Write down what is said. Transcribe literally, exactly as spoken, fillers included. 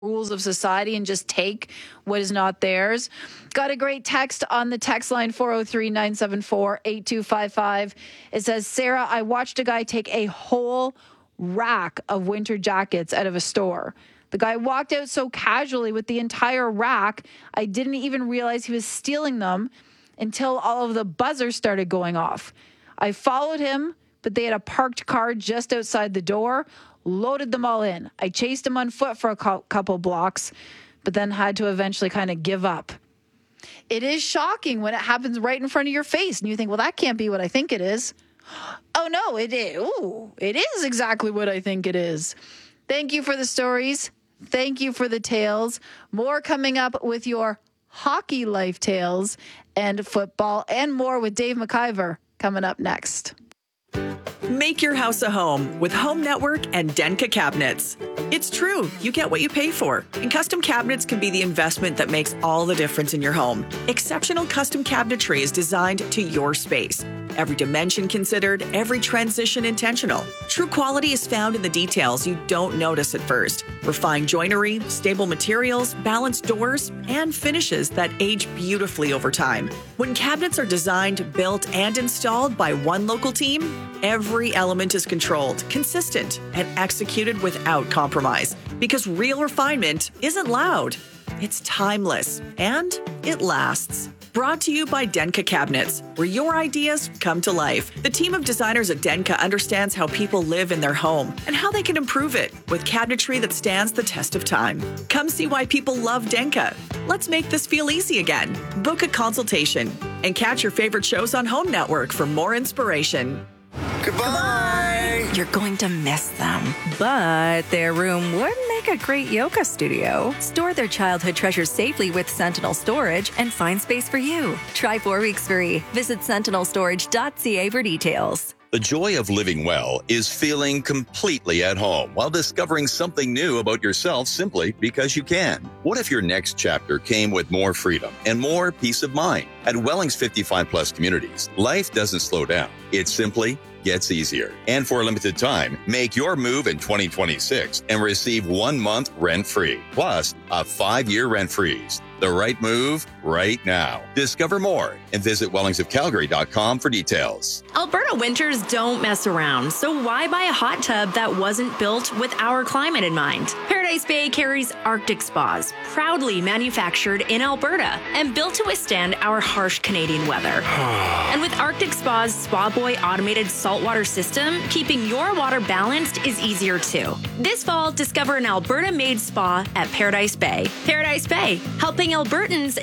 rules of society and just take what is not theirs. Got a great text on the text line four oh three, nine seven four, eight two five five. It says, Sarah, I watched a guy take a whole rack of winter jackets out of a store. The guy walked out so casually with the entire rack, I didn't even realize he was stealing them until all of the buzzers started going off. I followed him, but they had a parked car just outside the door, loaded them all in. I chased him on foot for a couple blocks, but then had to eventually kind of give up. It is shocking when it happens right in front of your face, and you think, well, that can't be what I think it is. Oh, no, it is. Ooh, it is exactly what I think it is. Thank you for the stories. Thank you for the tales. More coming up with your hockey life tales and football and more with Dave McIver coming up next. Make your house a home with Home Network and Denka Cabinets. It's true, you get what you pay for. And custom cabinets can be the investment that makes all the difference in your home. Exceptional custom cabinetry is designed to your space. Every dimension considered, every transition intentional. True quality is found in the details you don't notice at first. Refined joinery, stable materials, balanced doors, and finishes that age beautifully over time. When cabinets are designed, built, and installed by one local team, every element is controlled, consistent, and executed without compromise. Because real refinement isn't loud, it's timeless, and it lasts. Brought to you by Denka Cabinets, where your ideas come to life. The team of designers at Denka understands how people live in their home and how they can improve it with cabinetry that stands the test of time. Come see why people love Denka. Let's make this feel easy again. Book a consultation and catch your favorite shows on Home Network for more inspiration. Goodbye. You're going to miss them, but their room would make a great yoga studio. Store their childhood treasures safely with Sentinel Storage and find space for you. Try four weeks free. Visit sentinel storage dot c a for details. The joy of living well is feeling completely at home while discovering something new about yourself simply because you can. What if your next chapter came with more freedom and more peace of mind? At Wellings fifty-five plus communities, life doesn't slow down. It simply gets easier. And for a limited time, make your move in twenty twenty-six and receive one month rent-free, plus a five-year rent freeze. The right move right now. Discover more and visit wellings of calgary dot com for details. Alberta winters don't mess around, so why buy a hot tub that wasn't built with our climate in mind? Paradise Bay carries Arctic Spas, proudly manufactured in Alberta and built to withstand our harsh Canadian weather. And with Arctic Spa's Spa Boy automated saltwater system, keeping your water balanced is easier too. This fall, discover an Alberta-made spa at Paradise Bay. Paradise Bay, helping Albertans